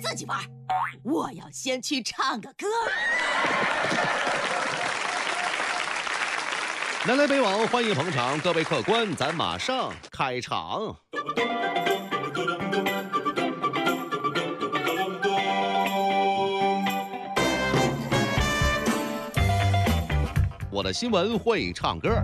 自己玩，我要先去唱个歌。 南来北往，欢迎捧场，各位客官，咱马上开场。我的新闻会唱歌。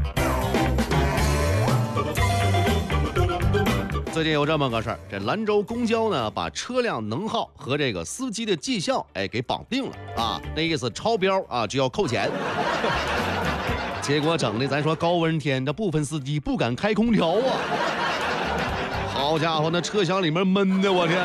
最近有这么个事儿，这兰州公交呢把车辆能耗和这个司机的绩效给绑定了啊，那意思超标啊就要扣钱。结果整的咱说高温天，这部分司机不敢开空调啊，好家伙，那车厢里面闷的我天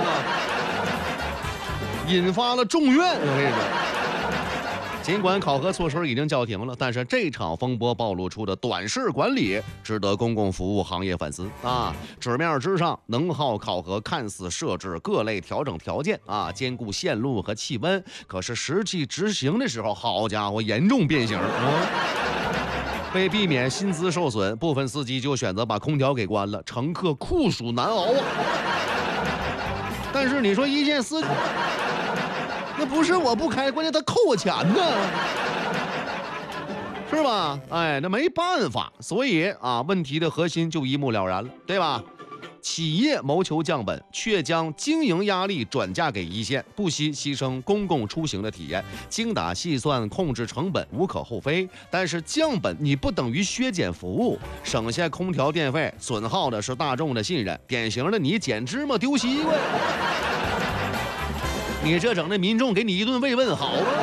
哪，引发了众怨。我跟你说。尽管考核措施已经叫停了，但是这场风波暴露出的短视管理值得公共服务行业反思啊！纸面之上，能耗考核看似设置各类调整条件啊，兼顾线路和气温，可是实际执行的时候，好家伙，严重变形为避免薪资受损，部分司机就选择把空调给关了，乘客酷暑难熬啊！但是你说一线司机。那不是我不开，关键他扣我钱呢，是吧？哎，那没办法，所以啊，问题的核心就一目了然了，对吧？企业谋求降本，却将经营压力转嫁给一线，不惜牺牲公共出行的体验，精打细算控制成本无可厚非。但是降本你不等于削减服务，省下空调电费，损耗的是大众的信任，典型的你捡芝麻丢西瓜。你这整的民众给你一顿慰问好吗？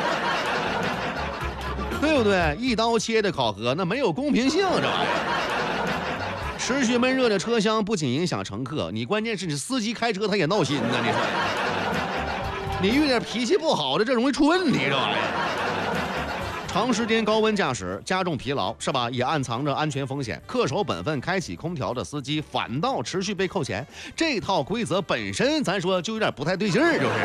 对不对？一刀切的考核，那没有公平性，这玩意儿。持续闷热的车厢不仅影响乘客，你关键是你司机开车他也闹心呢。你说，你遇点脾气不好的，这容易出问题，这玩意儿。长时间高温驾驶加重疲劳，是吧？也暗藏着安全风险。恪守本分开启空调的司机反倒持续被扣钱，这套规则本身咱说就有点不太对劲儿，就是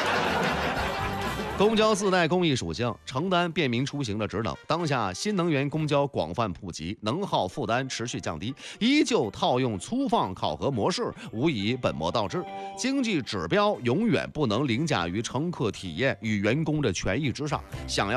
公交自带公益属性，承担便民出行的职能。当下新能源公交广泛普及，能耗负担持续降低，依旧套用粗放考核模式，无疑本末倒置。经济指标永远不能凌驾于乘客体验与员工的权益之上。想要